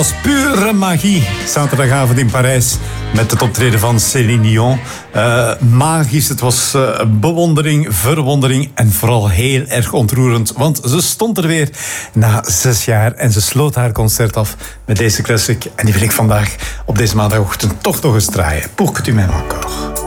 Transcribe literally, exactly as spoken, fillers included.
was pure magie. Zaterdagavond in Parijs met het optreden van Céline Dion. Uh, magisch, het was uh, bewondering, verwondering en vooral heel erg ontroerend. Want ze stond er weer na zes jaar en ze sloot haar concert af met deze classic. En die wil ik vandaag op deze maandagochtend toch nog eens draaien. Pour que tu m'aimes encore.